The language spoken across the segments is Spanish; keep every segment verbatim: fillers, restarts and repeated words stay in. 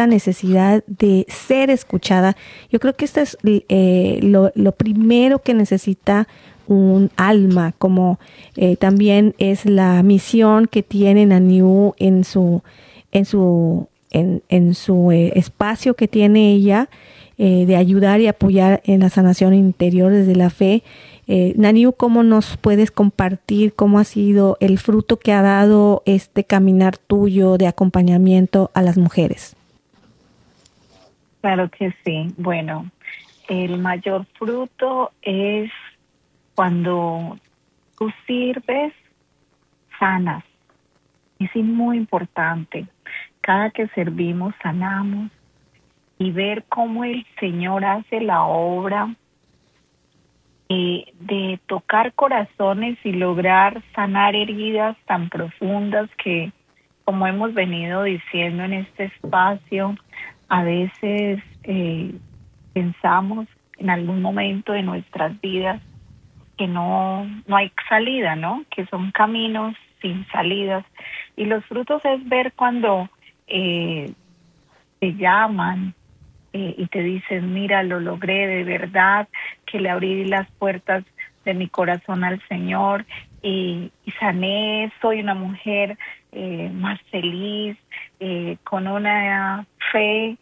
esta necesidad de ser escuchada. Yo creo que esto es eh, lo, lo primero que necesita un alma, como eh, también es la misión que tiene Naniu en su, en su, en, en su eh, espacio que tiene ella, eh, de ayudar y apoyar en la sanación interior desde la fe. Eh, Naniu, ¿cómo nos puedes compartir cómo ha sido el fruto que ha dado este caminar tuyo de acompañamiento a las mujeres? Claro que sí. Bueno, el mayor fruto es cuando tú sirves, sanas. Es muy importante. Cada que servimos, sanamos. Y ver cómo el Señor hace la obra eh, de tocar corazones y lograr sanar heridas tan profundas que, como hemos venido diciendo en este espacio, a veces eh, pensamos en algún momento de nuestras vidas que no, no hay salida, ¿no? Que son caminos sin salidas. Y los frutos es ver cuando eh, te llaman eh, y te dicen, mira, lo logré de verdad, que le abrí las puertas de mi corazón al Señor y, y sané, soy una mujer eh, más feliz, eh, con una fe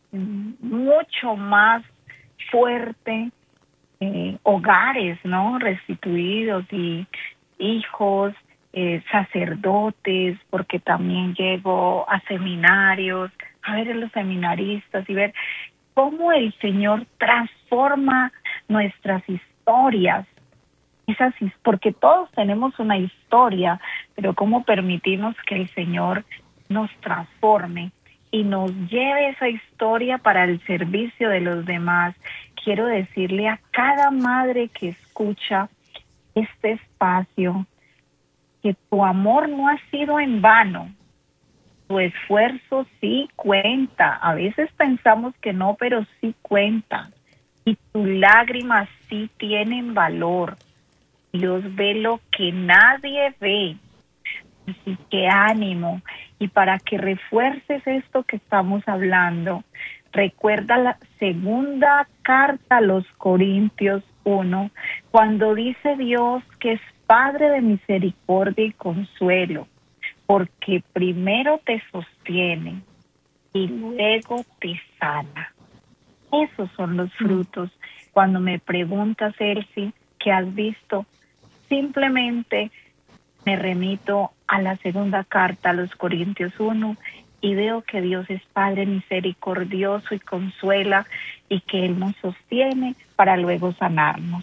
mucho más fuerte, eh, hogares, ¿no? Restituidos y hijos, eh, sacerdotes, porque también llego a seminarios, a ver a los seminaristas y ver cómo el Señor transforma nuestras historias. Esas, porque todos tenemos una historia, pero cómo permitimos que el Señor nos transforme y nos lleve esa historia para el servicio de los demás. Quiero decirle a cada madre que escucha este espacio que tu amor no ha sido en vano. Tu esfuerzo sí cuenta. A veces pensamos que no, pero sí cuenta. Y tus lágrimas sí tienen valor. Dios ve lo que nadie ve. Así que ánimo. Y para que refuerces esto que estamos hablando, recuerda la segunda carta a los Corintios uno, cuando dice Dios que es Padre de misericordia y consuelo, porque primero te sostiene y luego te sana. Esos son los frutos. Cuando me preguntas, Elsie, ¿qué has visto? Simplemente me remito a la segunda carta a los Corintios uno y veo que Dios es Padre misericordioso y consuela y que Él nos sostiene para luego sanarnos.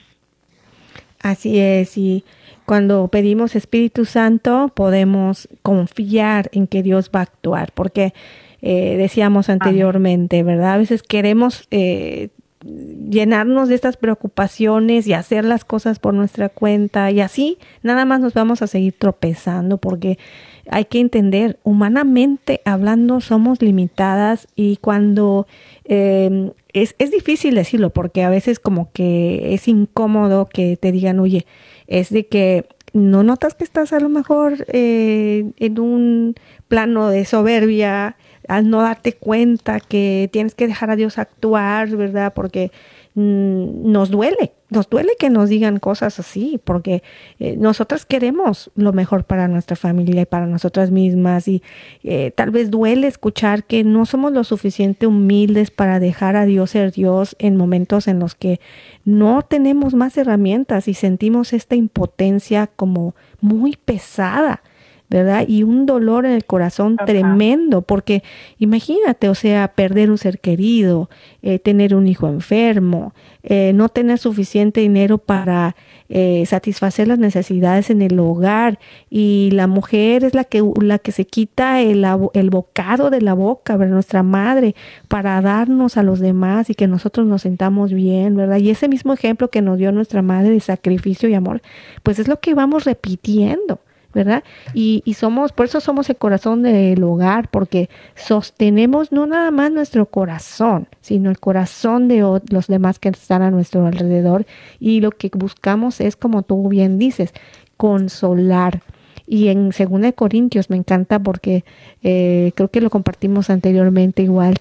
Así es, y cuando pedimos Espíritu Santo podemos confiar en que Dios va a actuar, porque eh, decíamos anteriormente, Amén. ¿Verdad? A veces queremos eh, llenarnos de estas preocupaciones y hacer las cosas por nuestra cuenta y así nada más nos vamos a seguir tropezando, porque hay que entender, humanamente hablando somos limitadas y cuando eh, es, es difícil decirlo porque a veces como que es incómodo que te digan, oye, es de que no notas que estás a lo mejor eh, en un plano de soberbia al no darte cuenta que tienes que dejar a Dios actuar, ¿verdad? Porque mmm, nos duele, nos duele que nos digan cosas así, porque eh, nosotras queremos lo mejor para nuestra familia y para nosotras mismas y eh, tal vez duele escuchar que no somos lo suficiente humildes para dejar a Dios ser Dios en momentos en los que no tenemos más herramientas y sentimos esta impotencia como muy pesada, ¿verdad? Y un dolor en el corazón Ajá. tremendo, porque imagínate, o sea, perder un ser querido, eh, tener un hijo enfermo, eh, no tener suficiente dinero para eh, satisfacer las necesidades en el hogar, y la mujer es la que, la que se quita el, el bocado de la boca, ¿verdad? Nuestra madre, para darnos a los demás y que nosotros nos sintamos bien, ¿verdad? Y ese mismo ejemplo que nos dio nuestra madre de sacrificio y amor, pues es lo que vamos repitiendo, ¿verdad? Y, y somos, por eso somos el corazón del hogar, porque sostenemos no nada más nuestro corazón, sino el corazón de o, los demás que están a nuestro alrededor, y lo que buscamos es, como tú bien dices, consolar. Y en segunda de Corintios me encanta porque eh, creo que lo compartimos anteriormente igual,